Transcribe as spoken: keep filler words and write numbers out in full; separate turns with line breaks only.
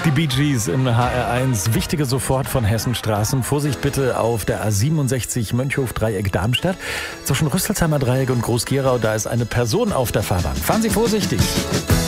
Die Bee Gees in H R eins. Wichtige sofort von Hessenstraßen. Vorsicht bitte auf der A siebenundsechzig Mönchhof-Dreieck Darmstadt. Zwischen Rüsselsheimer Dreieck und Groß-Gerau, da ist eine Person auf der Fahrbahn. Fahren Sie vorsichtig.